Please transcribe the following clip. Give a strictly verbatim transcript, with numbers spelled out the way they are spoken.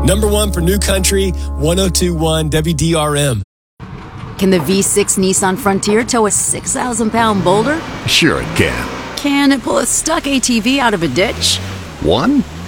Number one for New Country, one oh two point one W D R M. Can the V six Nissan Frontier tow a six thousand pound boulder? Sure it can. Can it pull a stuck A T V out of a ditch? One?